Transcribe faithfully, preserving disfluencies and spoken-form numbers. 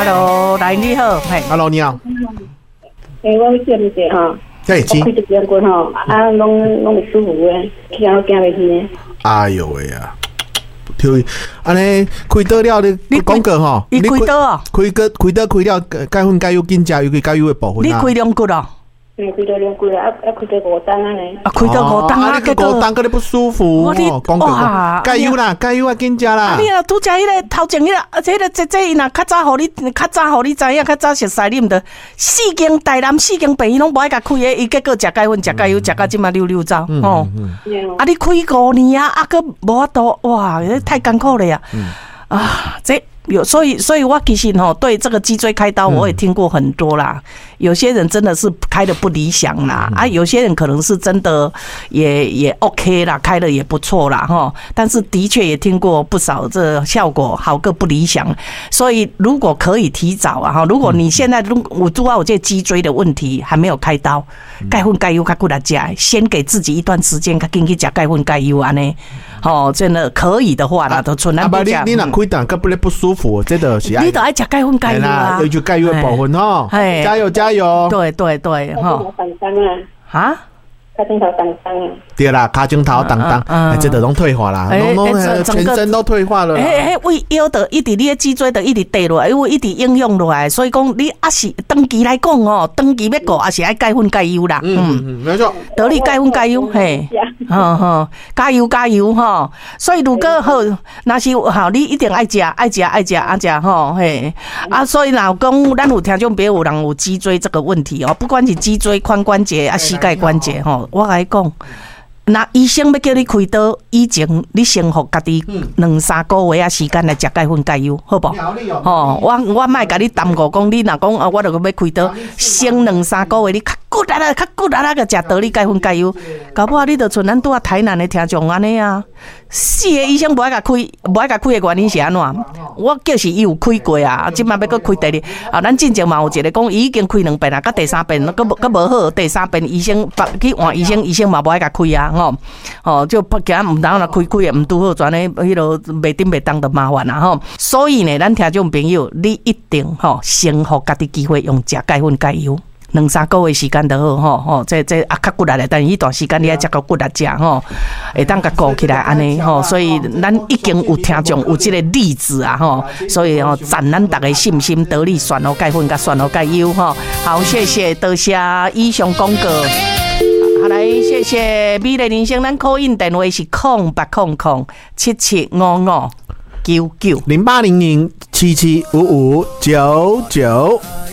，Hello， 来你好，嘿 ，Hello， 你好。 诶，我叫你者吼， 嘿，请。 开一点骨吼，啊，拢拢舒服诶，行都行袂去诶。 哎呦喂啊！对，安尼开刀了你广告吼， 你开刀哦？ 开个开刀开了，钙粉钙油紧加，尤其钙油的部分你开两骨哦？ 嗯，开刀两骨啊，啊，开刀五档啊呢。 啊，开刀五档啊， 结果五档，个你不舒服哦。广告钙油啦，钙油啊，紧加啦。 啊，你若拄食迄个头前迄个，啊，这个这这伊若较早互你，较早互你知影，较早熟悉你毋得。四间台南四间病院拢无爱甲开诶，伊结果食钙粉，食钙油，食到即马溜溜走哦。啊，你开五年啊，啊，佫无法度，哇，太艰苦了呀。啊，这。有，所以，所以我其实哈对这个脊椎开刀，我也听过很多啦。有些人真的是开的不理想啦，啊，有些人可能是真的也也 OK 啦，开的也不错啦哈。但是的确也听过不少，这效果好个不理想。所以如果可以提早啊哈，如果你现在我知道我这脊椎的问题还没有开刀，钙粉钙油较过来吃，先给自己一段时间，较紧去吃钙粉钙油安尼。哦，真的可以的话啦，都纯然不吃。 你你若开刀，佮不咧不舒服，这都是。 你都爱吃钙粉钙油啊， 有就钙油的部分吼，加油加油。 对对对，哈。啊？ 卡镜头当当啊！ 对啦，卡镜头当当，哎，这都拢退化啦，拢拢全身都退化了。 哎哎，胃腰的一直你的脊椎的一直跌落来，因为一直影响落来，所以讲你啊是长期来讲哦，长期要顾也是爱钙粉钙油啦。 嗯嗯，没错。 得你钙粉钙油，嘿，哈哈，加油加油哈！所以如果好，那是好，你一定爱食爱食爱食爱食吼，嘿啊！所以若讲咱有听众朋友有人有脊椎这个问题哦，不管是脊椎、髋关节啊、膝盖关节吼。我甲你讲，那医生要叫你开刀以前，你先互家己两三个月啊时间来食钙粉钙油，好不？吼，我我莫甲你耽误讲，你若讲啊，我著要开刀，先两三个月，你较骨力啦，较骨力啦，个食道理钙粉钙油，搞不好你著像咱拄啊台南的听众安尼啊。四个医生无爱甲开，无爱甲开的原因是安怎？我就是伊有开过啊，即摆要搁开第二。啊，咱进前嘛有一个讲，伊已经开两遍啊，甲第三遍搁搁无好，第三遍医生去换医生，医生嘛无爱甲开啊，吼，吼就惊毋当啦，开开也毋拄好，转咧迄落袂顶袂当的麻烦啊，吼。所以呢，咱听众朋友，你一定吼先互家己机会用食钙粉钙油。两三个月时间就好吼吼，这这啊较骨力咧，但是迄段时间你爱食到骨力食吼，会当甲顾起来安尼吼，所以咱已经有听众有这个例子啊吼，所以吼赞咱大家信心得力，选好钙粉甲选好钙油吼，好谢谢，多谢以上广告。好来，谢谢美丽人生，咱 call in 电话是空八空空七七五五九九零八零零七七五五九九。